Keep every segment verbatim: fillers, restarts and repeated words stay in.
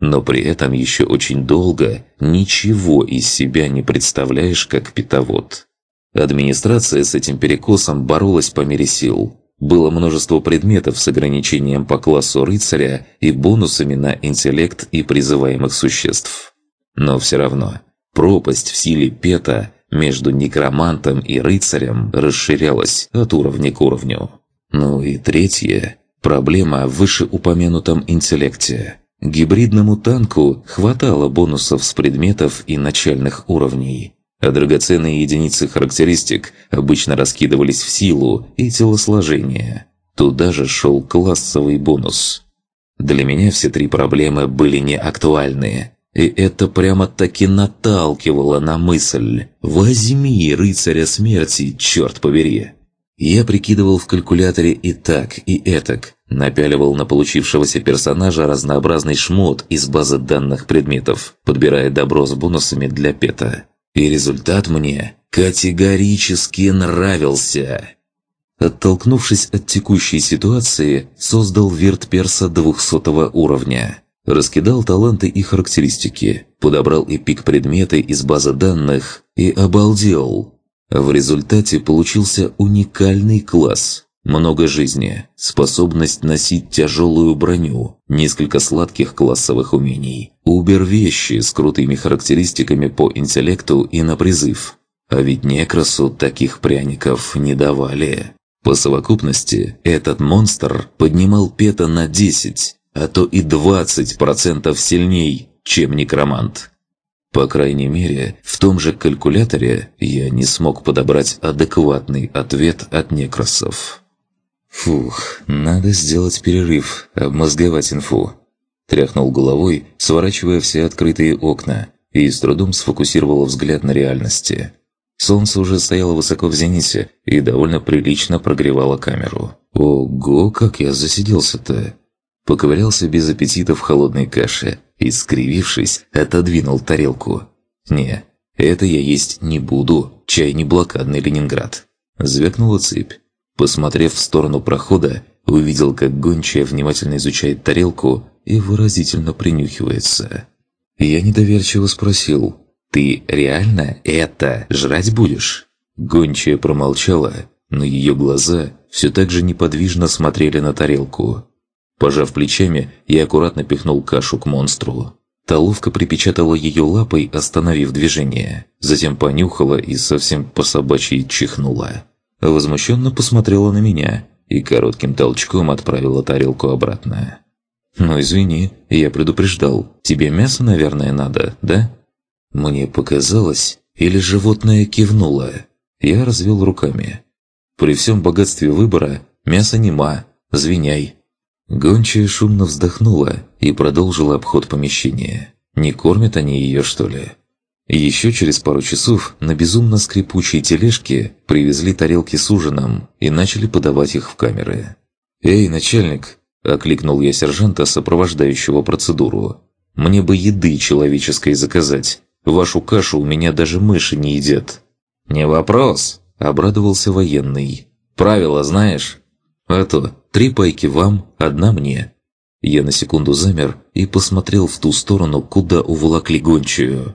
но при этом еще очень долго ничего из себя не представляешь как питовод. Администрация с этим перекосом боролась по мере сил. Было множество предметов с ограничением по классу рыцаря и бонусами на интеллект и призываемых существ. Но все равно пропасть в силе пета между некромантом и рыцарем расширялась от уровня к уровню. Ну и третье – проблема в вышеупомянутом интеллекте. Гибридному танку хватало бонусов с предметов и начальных уровней, а драгоценные единицы характеристик обычно раскидывались в силу и телосложение. Туда же шел классовый бонус. Для меня все три проблемы были неактуальны, и это прямо-таки наталкивало на мысль «возьми рыцаря смерти, черт побери!». Я прикидывал в калькуляторе и так, и этак, напяливал на получившегося персонажа разнообразный шмот из базы данных предметов, подбирая добро с бонусами для пета. И результат мне категорически нравился. Оттолкнувшись от текущей ситуации, создал вирт-перса двухсотого уровня. Раскидал таланты и характеристики, подобрал эпик-предметы из базы данных и обалдел. В результате получился уникальный класс. Много жизни, способность носить тяжелую броню, несколько сладких классовых умений, убер-вещи с крутыми характеристиками по интеллекту и на призыв. А ведь некросу таких пряников не давали. По совокупности, этот монстр поднимал пета на десять, а то и двадцать процентов сильней, чем некромант. По крайней мере, в том же калькуляторе я не смог подобрать адекватный ответ от некросов. «Фух, надо сделать перерыв, обмозговать инфу». Тряхнул головой, сворачивая все открытые окна, и с трудом сфокусировал взгляд на реальности. Солнце уже стояло высоко в зените и довольно прилично прогревало камеру. Ого, как я засиделся-то! Поковырялся без аппетита в холодной каше и, скривившись, отодвинул тарелку. «Не, это я есть не буду, чай не блокадный Ленинград». Звякнула цепь. Посмотрев в сторону прохода, увидел, как гончая внимательно изучает тарелку и выразительно принюхивается. Я недоверчиво спросил: «Ты реально это жрать будешь?» Гончая промолчала, но ее глаза все так же неподвижно смотрели на тарелку. Пожав плечами, я аккуратно пихнул кашу к монстру. Та ловко припечатала ее лапой, остановив движение. Затем понюхала и совсем по-собачьи чихнула. Возмущенно посмотрела на меня и коротким толчком отправила тарелку обратно. «Ну извини, я предупреждал. Тебе мясо, наверное, надо, да?» Мне показалось, или животное кивнуло. Я развел руками. «При всем богатстве выбора мясо нема, звеняй». Гончая шумно вздохнула и продолжила обход помещения. Не кормят они ее, что ли? Еще через пару часов на безумно скрипучей тележке привезли тарелки с ужином и начали подавать их в камеры. «Эй, начальник!» – окликнул я сержанта, сопровождающего процедуру. «Мне бы еды человеческой заказать. Вашу кашу у меня даже мыши не едят». «Не вопрос!» – обрадовался военный. «Правила знаешь?» «А то, три пайки вам, одна мне». Я на секунду замер и посмотрел в ту сторону, куда уволокли гончую.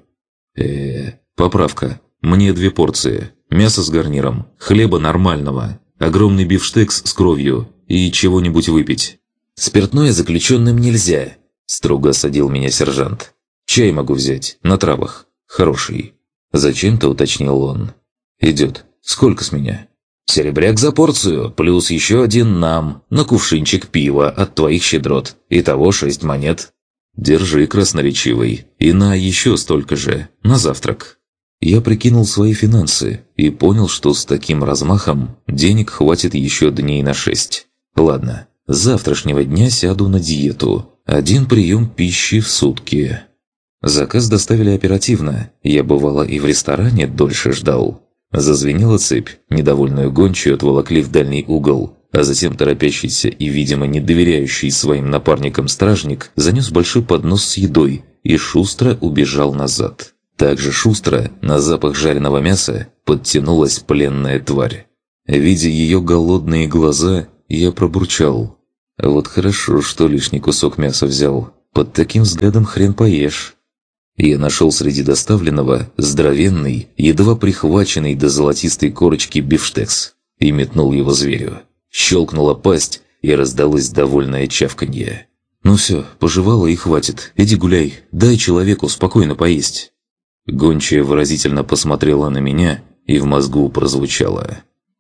э поправка. Мне две порции. Мясо с гарниром, хлеба нормального, огромный бифштекс с кровью и чего-нибудь выпить». «Спиртное заключенным нельзя», – строго осадил меня сержант. «Чай могу взять, на травах. Хороший». Зачем-то уточнил он. «Идет. Сколько с меня?» «Серебряк за порцию, плюс еще один нам, на кувшинчик пива от твоих щедрот. Итого шесть монет». «Держи, красноречивый. И на еще столько же, на завтрак». Я прикинул свои финансы и понял, что с таким размахом денег хватит еще дней на шесть. Ладно, с завтрашнего дня сяду на диету. Один прием пищи в сутки. Заказ доставили оперативно. Я, бывало, и в ресторане дольше ждал. Зазвенела цепь, недовольную гончую отволокли в дальний угол, а затем торопящийся и, видимо, не доверяющий своим напарникам стражник занес большой поднос с едой и шустро убежал назад. Также шустро на запах жареного мяса подтянулась пленная тварь. Видя ее голодные глаза, я пробурчал: «Вот хорошо, что лишний кусок мяса взял, Под таким взглядом хрен поешь. Я нашел среди доставленного здоровенный, едва прихваченный до золотистой корочки бифштекс и метнул его зверю. Щелкнула пасть, и раздалось довольное чавканье. «Ну все, пожевала и хватит. Иди гуляй, дай человеку спокойно поесть». Гончая выразительно посмотрела на меня, и в мозгу прозвучало: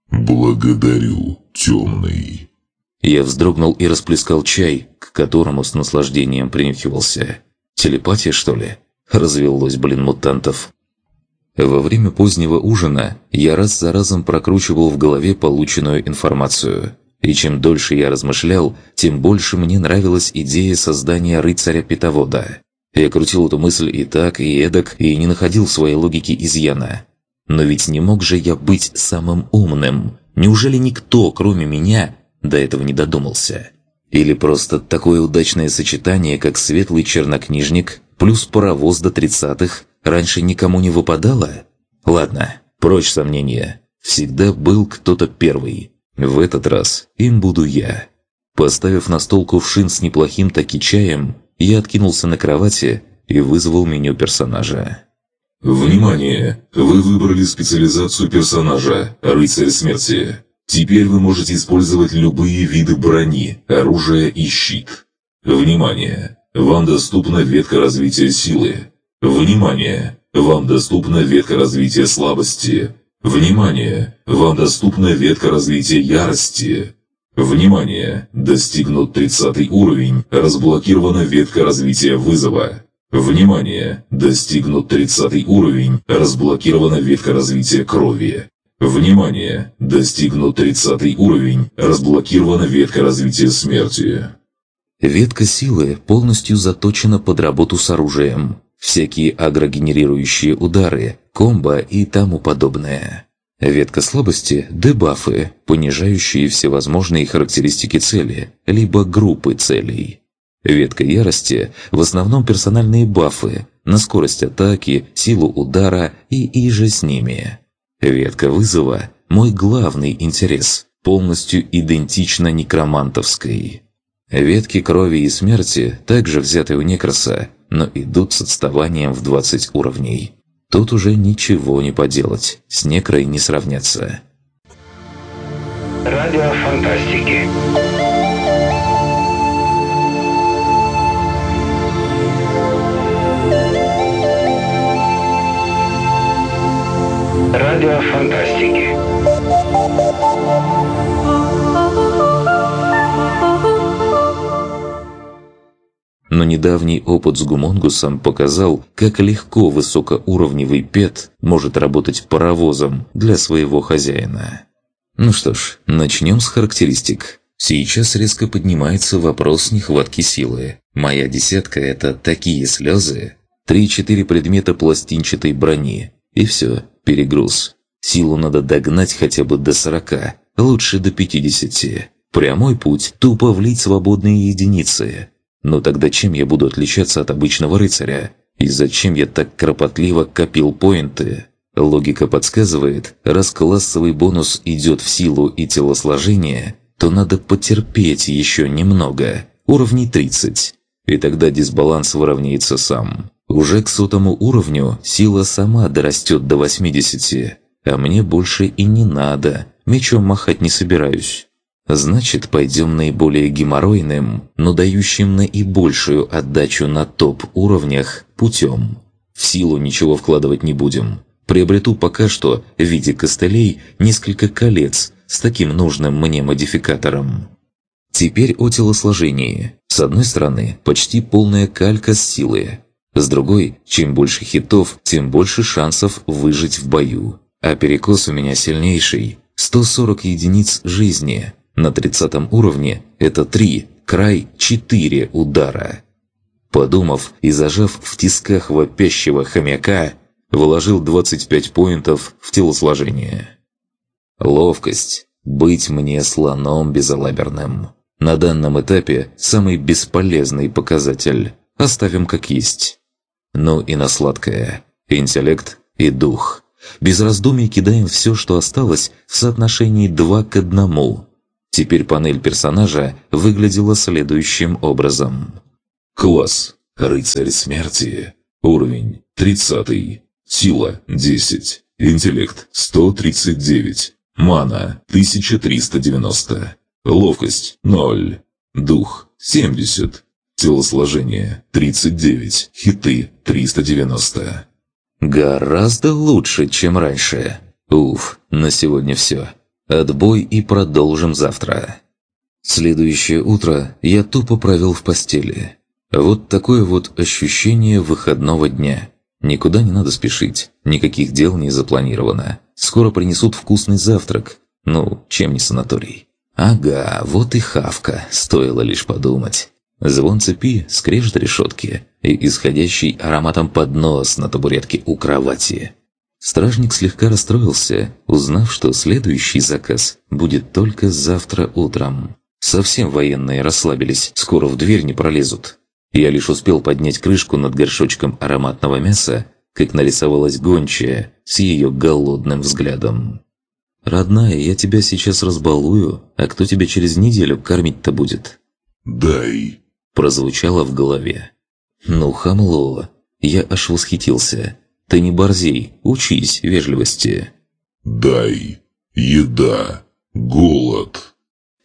«Благодарю, темный». Я вздрогнул и расплескал чай, к которому с наслаждением принюхивался. Телепатия, что ли? Развелось, блин, мутантов. Во время позднего ужина я раз за разом прокручивал в голове полученную информацию. И чем дольше я размышлял, тем больше мне нравилась идея создания рыцаря-питовода. Я крутил эту мысль и так, и эдак, и не находил в своей логике изъяна. Но ведь не мог же я быть самым умным. Неужели никто, кроме меня, до этого не додумался? Или просто такое удачное сочетание, как светлый чернокнижник плюс паровоз до тридцатых, раньше никому не выпадало? Ладно, прочь сомнения. Всегда был кто-то первый. В этот раз им буду я. Поставив на стол кувшин с неплохим таки чаем, я откинулся на кровати и вызвал меню персонажа. Внимание! Вы выбрали специализацию персонажа «Рыцарь смерти». Теперь вы можете использовать любые виды брони, оружия и щит. Внимание! Вам доступна ветка развития силы. Внимание! Вам доступна ветка развития слабости. Внимание! Вам доступна ветка развития ярости. Внимание! Достигнут тридцатый уровень, разблокирована ветка развития вызова. Внимание! Достигнут тридцатый уровень, разблокирована ветка развития крови. Внимание! Достигнут тридцатый уровень, разблокирована ветка развития смерти. Ветка силы полностью заточена под работу с оружием. Всякие агрогенерирующие удары, комбо и тому подобное. Ветка слабости – дебафы, понижающие всевозможные характеристики цели, либо группы целей. Ветка ярости – в основном персональные бафы на скорость атаки, силу удара и иже с ними. Ветка вызова – мой главный интерес, полностью идентична некромантовской. Ветки крови и смерти также взяты у Некроса, но идут с отставанием в двадцать уровней. Тут уже ничего не поделать, с Некрой не сравняться. Радио фантастики. Радио фантастики. Но недавний опыт с гумонгусом показал, как легко высокоуровневый пет может работать паровозом для своего хозяина. Ну что ж, начнем с характеристик. Сейчас резко поднимается вопрос нехватки силы. Моя десятка – это такие слезы. Три-четыре предмета пластинчатой брони. И все, перегруз. Силу надо догнать хотя бы до сорока, лучше до пятидесяти. Прямой путь – тупо влить свободные единицы. Но тогда чем я буду отличаться от обычного рыцаря? И зачем я так кропотливо копил поинты? Логика подсказывает, раз классовый бонус идет в силу и телосложение, то надо потерпеть еще немного, уровней тридцать. И тогда дисбаланс выровняется сам. Уже к сотому уровню сила сама дорастет до восьмидесяти, а мне больше и не надо, мечом махать не собираюсь. Значит, пойдем наиболее геморройным, но дающим наибольшую отдачу на топ-уровнях путем. В силу ничего вкладывать не будем. Приобрету пока что в виде костылей несколько колец с таким нужным мне модификатором. Теперь о телосложении. С одной стороны, почти полная калька с силы. С другой, чем больше хитов, тем больше шансов выжить в бою. А перекос у меня сильнейший. сто сорок единиц жизни. На тридцатом уровне это три, край четыре удара. Подумав и зажав в тисках вопящего хомяка, вложил двадцать пять поинтов в телосложение. Ловкость. Быть мне слоном безалаберным. На данном этапе самый бесполезный показатель. Оставим как есть. Ну и на сладкое. Интеллект и дух. Без раздумий кидаем все, что осталось, в соотношении два к одному. Теперь панель персонажа выглядела следующим образом. Класс. Рыцарь смерти. Уровень тридцатый. Сила десять. Интеллект сто тридцать девять. Мана тысяча триста девяносто. Ловкость ноль. Дух семьдесят. Телосложение тридцать девять. Хиты триста девяносто. Гораздо лучше, чем раньше. Уф, на сегодня все. Отбой и продолжим завтра. Следующее утро я тупо провел в постели. Вот такое вот ощущение выходного дня. Никуда не надо спешить, никаких дел не запланировано. Скоро принесут вкусный завтрак. Ну, чем не санаторий? Ага, вот и хавка, стоило лишь подумать. Звон цепи, скрежет решетки и исходящий ароматом поднос на табуретке у кровати. Стражник слегка расстроился, узнав, что следующий заказ будет только завтра утром. Совсем военные расслабились, скоро в дверь не пролезут. Я лишь успел поднять крышку над горшочком ароматного мяса, как нарисовалась гончая с ее голодным взглядом. «Родная, я тебя сейчас разбалую, а кто тебя через неделю кормить-то будет?» «Дай!» – прозвучало в голове. «Ну, хамло!» Я аж восхитился. «Ты не борзей, учись вежливости!» «Дай! Еда! Голод!»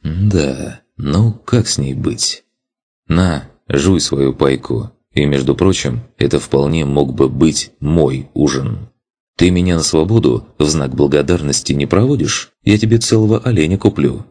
«Да, ну как с ней быть?» «На, жуй свою пайку, и, между прочим, это вполне мог бы быть мой ужин. Ты меня на свободу в знак благодарности не проводишь? Я тебе целого оленя куплю».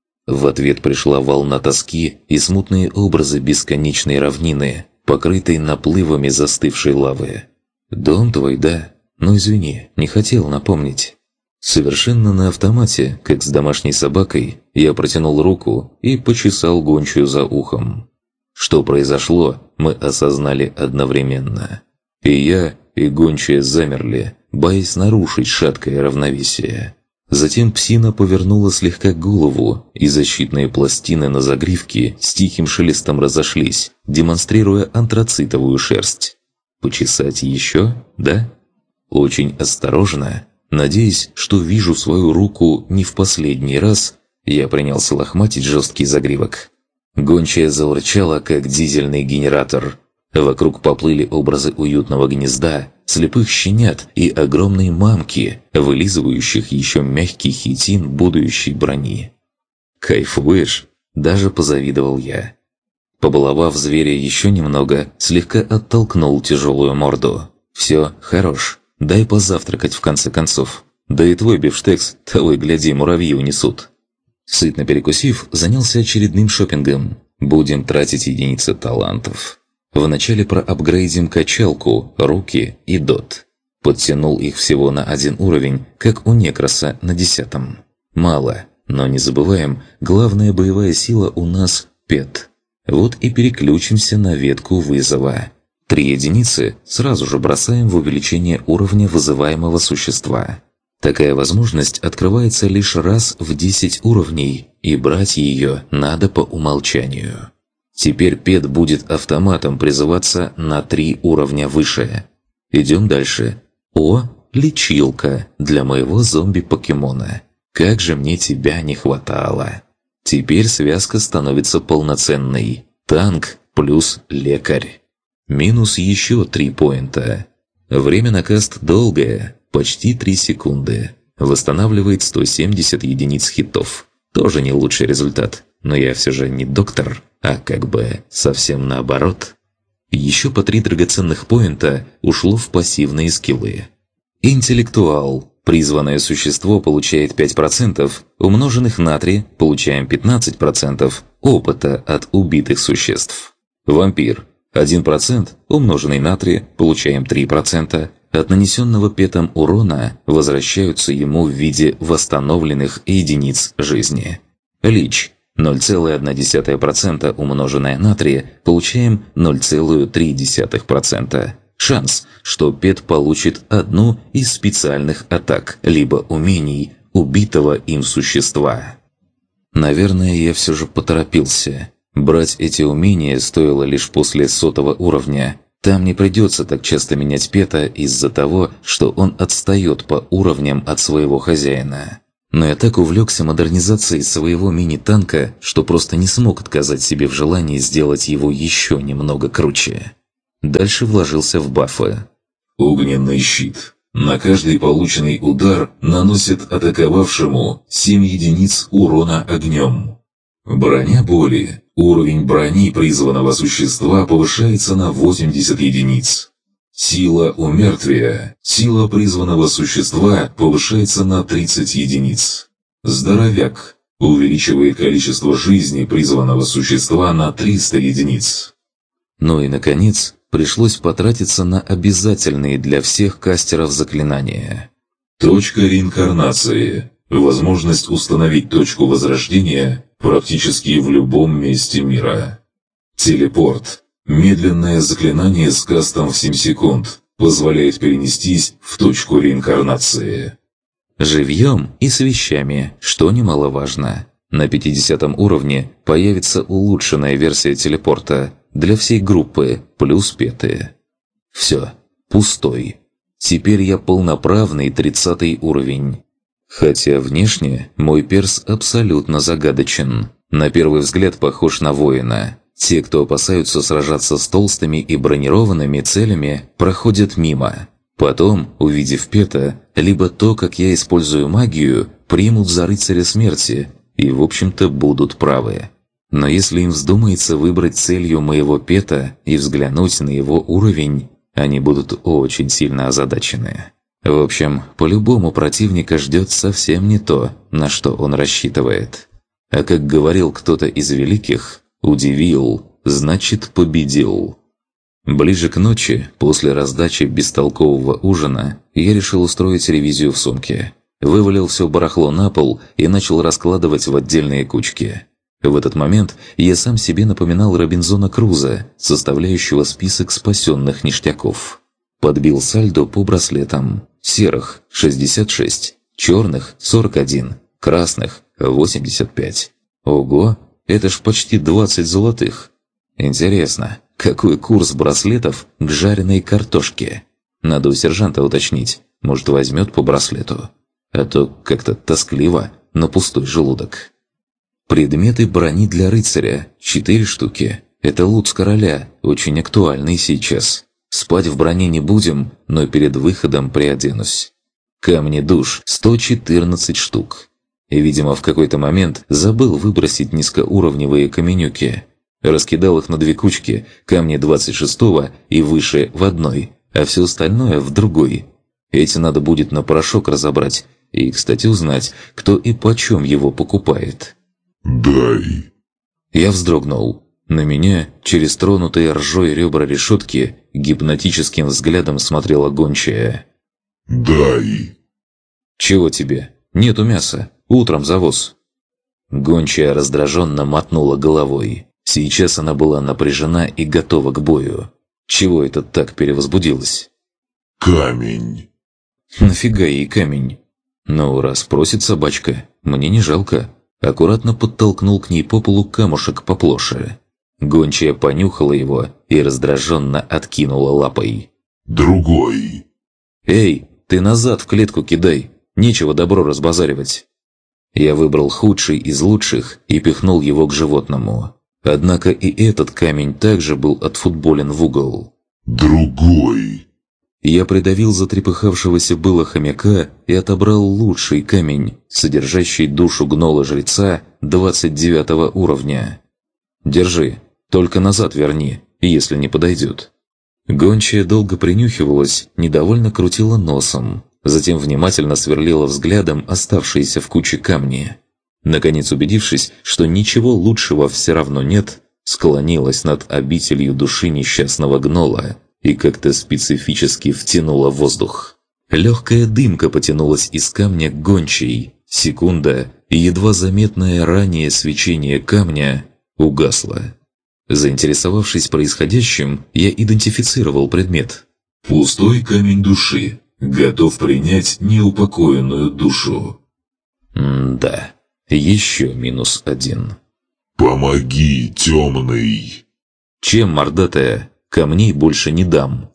В ответ пришла волна тоски и смутные образы бесконечной равнины, покрытой наплывами застывшей лавы. «Дом твой, да? Ну извини, не хотел напомнить». Совершенно на автомате, как с домашней собакой, я протянул руку и почесал гончую за ухом. Что произошло, мы осознали одновременно. И я, и гончая замерли, боясь нарушить шаткое равновесие. Затем псина повернула слегка голову, и защитные пластины на загривке с тихим шелестом разошлись, демонстрируя антрацитовую шерсть. «Почесать еще, да?» Очень осторожно, надеясь, что вижу свою руку не в последний раз, я принялся лохматить жесткий загривок. Гончая заурчала, как дизельный генератор. Вокруг поплыли образы уютного гнезда, слепых щенят и огромной мамки, вылизывающих еще мягкий хитин будущей брони. «Кайфуешь?» – даже позавидовал я. Побаловав зверя еще немного, слегка оттолкнул тяжелую морду. «Все, хорош, дай позавтракать в конце концов. Да и твой бифштекс, того и гляди, муравьи унесут». Сытно перекусив, занялся очередным шопингом. Будем тратить единицы талантов. Вначале проапгрейдим качалку, руки и дот. Подтянул их всего на один уровень, как у Некроса на десятом. Мало, но не забываем, главная боевая сила у нас – пет. Вот и переключимся на ветку вызова. Три единицы сразу же бросаем в увеличение уровня вызываемого существа. Такая возможность открывается лишь раз в десять уровней, и брать ее надо по умолчанию. Теперь пет будет автоматом призываться на три уровня выше. Идем дальше. О, лечилка для моего зомби-покемона. Как же мне тебя не хватало. Теперь связка становится полноценной. Танк плюс лекарь. Минус еще три поинта. Время на каст долгое, почти три секунды. Восстанавливает сто семьдесят единиц хитов. Тоже не лучший результат, но я все же не доктор, а как бы совсем наоборот. Еще по три драгоценных поинта ушло в пассивные скиллы. Интеллектуал. Призванное существо получает пять процентов, умноженных на три получаем пятнадцать процентов опыта от убитых существ. Вампир. один процент, умноженный на три, получаем три процента. От нанесенного петом урона возвращаются ему в виде восстановленных единиц жизни. Лич. ноль целых одна десятая процента умноженное на три, получаем ноль целых три десятых процента. Шанс, что пет получит одну из специальных атак, либо умений убитого им существа. Наверное, я все же поторопился. Брать эти умения стоило лишь после сотого уровня. Там не придется так часто менять пета из-за того, что он отстает по уровням от своего хозяина. Но я так увлекся модернизацией своего мини-танка, что просто не смог отказать себе в желании сделать его еще немного круче. Дальше вложился в бафы. Огненный щит. На каждый полученный удар наносит атаковавшему семь единиц урона огнем. Броня боли. Уровень брони призванного существа повышается на восемьдесят единиц. Сила умертвия. Сила призванного существа повышается на тридцать единиц. Здоровяк. Увеличивает количество жизни призванного существа на триста единиц. Ну и, наконец, пришлось потратиться на обязательные для всех кастеров заклинания. Точка реинкарнации. Возможность установить точку возрождения практически в любом месте мира. Телепорт. Медленное заклинание с кастом в семь секунд позволяет перенестись в точку реинкарнации. Живьем и с вещами, что немаловажно. На пятидесятом уровне появится улучшенная версия телепорта для всей группы, плюс петы. Все, пустой. Теперь я полноправный тридцатый уровень. Хотя внешне мой перс абсолютно загадочен. На первый взгляд похож на воина. Те, кто опасаются сражаться с толстыми и бронированными целями, проходят мимо. Потом, увидев пета, либо то, как я использую магию, примут за рыцаря смерти и, в общем-то, будут правы. Но если им вздумается выбрать целью моего пета и взглянуть на его уровень, они будут очень сильно озадачены. В общем, по-любому противника ждет совсем не то, на что он рассчитывает. А как говорил кто-то из великих, удивил, значит победил. Ближе к ночи, после раздачи бестолкового ужина, я решил устроить ревизию в сумке. Вывалил все барахло на пол и начал раскладывать в отдельные кучки. В этот момент я сам себе напоминал Робинзона Круза, составляющего список спасенных ништяков. Подбил сальдо по браслетам. Серых – шестьдесят шесть, черных – сорок один, красных – восемьдесят пять. Ого, это ж почти двадцать золотых. Интересно, какой курс браслетов к жареной картошке? Надо у сержанта уточнить, может возьмет по браслету. А то как-то тоскливо на пустой желудок. Предметы брони для рыцаря – четыре штуки. Это лут с короля, очень актуальный сейчас. Спать в броне не будем, но перед выходом приоденусь. Камни душ – сто четырнадцать штук. И, видимо, в какой-то момент забыл выбросить низкоуровневые каменюки. Раскидал их на две кучки, камни двадцать шестого и выше в одной, а все остальное в другой. Эти надо будет на порошок разобрать и, кстати, узнать, кто и почем его покупает. «Дай». Я вздрогнул. На меня, через тронутые ржой ребра решетки, гипнотическим взглядом смотрела гончая. «Дай». «Чего тебе? Нету мяса. Утром завоз». Гончая раздраженно мотнула головой. Сейчас она была напряжена и готова к бою. Чего это так перевозбудилась? «Камень». «Нафига ей камень?» «Ну, раз просит собачка, мне не жалко». Аккуратно подтолкнул к ней по полу камушек поплоше. Гончая понюхала его и раздраженно откинула лапой. «Другой». «Эй, ты назад в клетку кидай, нечего добро разбазаривать». Я выбрал худший из лучших и пихнул его к животному. Однако и этот камень также был отфутболен в угол. «Другой». Я придавил затрепыхавшегося было хомяка и отобрал лучший камень, содержащий душу гнола-жреца двадцать девятого уровня. «Держи, только назад верни, если не подойдет». Гончая долго принюхивалась, недовольно крутила носом, затем внимательно сверлила взглядом оставшиеся в куче камни. Наконец, убедившись, что ничего лучшего все равно нет, склонилась над обителью души несчастного гнола и как-то специфически втянула воздух. Легкая дымка потянулась из камня к гончей. Секунда, и едва заметное ранее свечение камня угасло. Заинтересовавшись происходящим, я идентифицировал предмет. «Пустой камень души. Готов принять неупокоенную душу». М-да, еще минус один. «Помоги, темный». «Чем, мордатая? Камней больше не дам».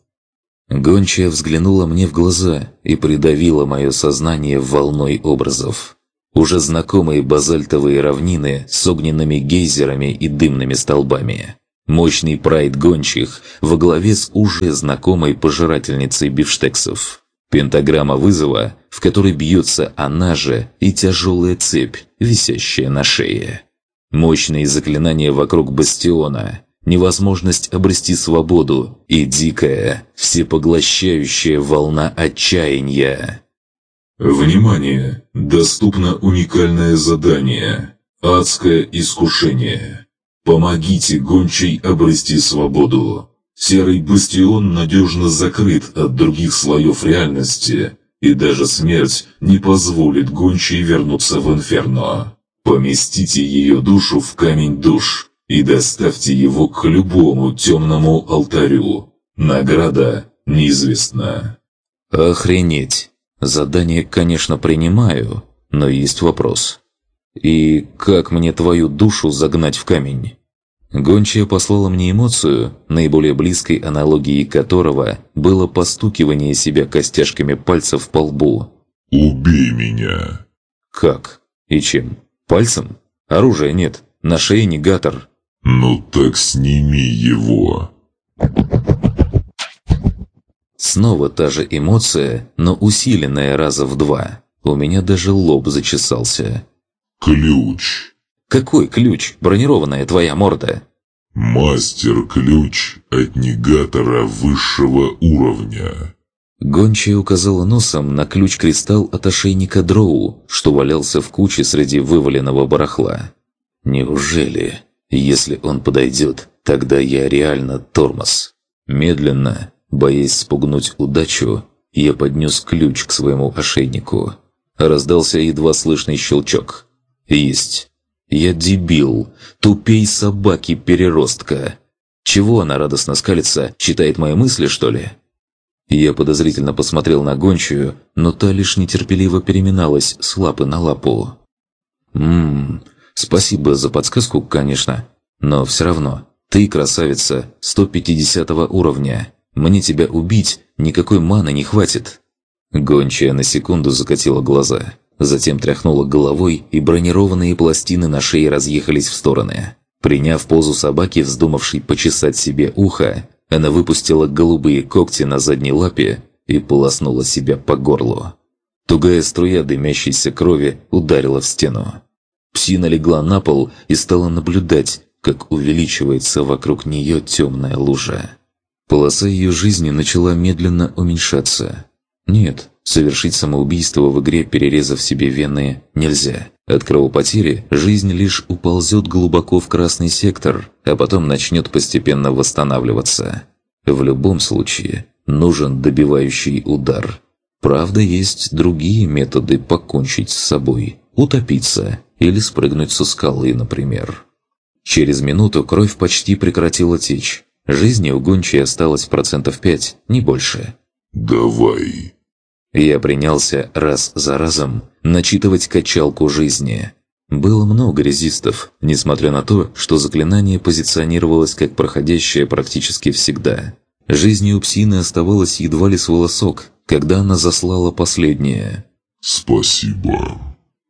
Гончая взглянула мне в глаза и придавила мое сознание волной образов. Уже знакомые базальтовые равнины с огненными гейзерами и дымными столбами. Мощный прайд гончих во главе с уже знакомой пожирательницей бифштексов. Пентаграмма вызова, в которой бьется она же, и тяжелая цепь, висящая на шее. Мощные заклинания вокруг бастиона, невозможность обрести свободу и дикая, всепоглощающая волна отчаяния. Внимание! Доступно уникальное задание. Адское искушение. Помогите гончей обрести свободу. Серый бастион надежно закрыт от других слоев реальности, и даже смерть не позволит гончей вернуться в инферно. Поместите ее душу в камень душ и доставьте его к любому темному алтарю. Награда неизвестна. Охренеть! Задание, конечно, принимаю, но есть вопрос. И как мне твою душу загнать в камень? Гончая послала мне эмоцию, наиболее близкой аналогией которого было постукивание себя костяшками пальцев по лбу. «Убей меня!» Как? И чем? Пальцем? Оружия нет, на шее негатор. «Ну так сними его!» Снова та же эмоция, но усиленная раза в два. У меня даже лоб зачесался. «Ключ!» «Какой ключ? Бронированная твоя морда?» «Мастер-ключ от негатора высшего уровня». Гончая указала носом на ключ-кристалл от ошейника Дроу, что валялся в куче среди вываленного барахла. «Неужели? Если он подойдет, тогда я реально тормоз». Медленно, боясь спугнуть удачу, я поднес ключ к своему ошейнику. Раздался едва слышный щелчок. «Есть». Я дебил, тупей собаки-переростка. Чего она радостно скалится, читает мои мысли, что ли? Я подозрительно посмотрел на гончую, но та лишь нетерпеливо переминалась с лапы на лапу. Ммм, спасибо за подсказку, конечно, но все равно, ты красавица сто пятидесятого уровня. Мне тебя убить никакой маны не хватит. Гончая на секунду закатила глаза. Затем тряхнула головой, и бронированные пластины на шее разъехались в стороны. Приняв позу собаки, вздумавшей почесать себе ухо, она выпустила голубые когти на задней лапе и полоснула себя по горлу. Тугая струя дымящейся крови ударила в стену. Псина легла на пол и стала наблюдать, как увеличивается вокруг нее темная лужа. Полоса ее жизни начала медленно уменьшаться. Нет, совершить самоубийство в игре, перерезав себе вены, нельзя. От кровопотери жизнь лишь уползет глубоко в красный сектор, а потом начнет постепенно восстанавливаться. В любом случае, нужен добивающий удар. Правда, есть другие методы покончить с собой. Утопиться или спрыгнуть со скалы, например. Через минуту кровь почти прекратила течь. Жизни у гончей осталось процентов пять, не больше. «Давай!» Я принялся раз за разом начитывать качалку жизни. Было много резистов, несмотря на то, что заклинание позиционировалось как проходящее практически всегда. Жизни у псины оставалось едва ли с волосок, когда она заслала последнее. «Спасибо».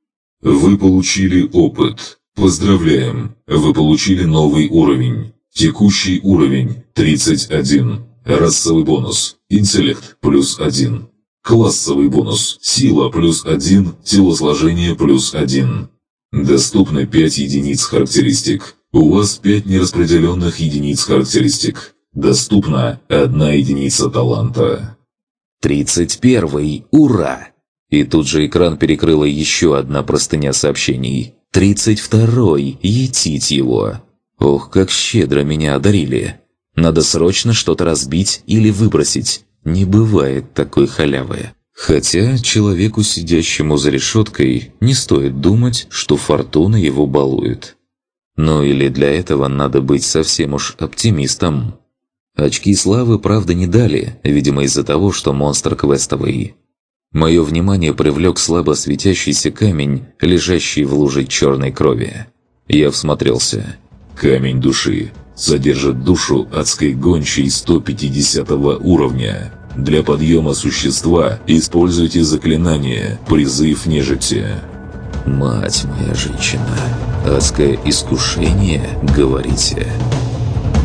Вы получили опыт. Поздравляем, вы получили новый уровень. Текущий уровень тридцать один. Расовый бонус. Интеллект плюс один. Классовый бонус. Сила плюс один. Телосложение плюс один. Доступно пять единиц характеристик. У вас пять нераспределенных единиц характеристик. Доступна одна единица таланта. тридцать первый. Ура! И тут же экран перекрыла еще одна простыня сообщений. тридцать второй. Етить его. Ох, как щедро меня одарили. Надо срочно что-то разбить или выбросить. Не бывает такой халявы. Хотя человеку, сидящему за решеткой, не стоит думать, что фортуна его балует. Ну или для этого надо быть совсем уж оптимистом. Очки славы, правда, не дали, видимо из-за того, что монстр квестовый. Мое внимание привлек слабо светящийся камень, лежащий в луже черной крови. Я всмотрелся. Камень души. Содержит душу адской гончей сто пятидесятого уровня. Для подъема существа используйте заклинание «Призыв нежити». Мать моя женщина, адское искушение, говорите?»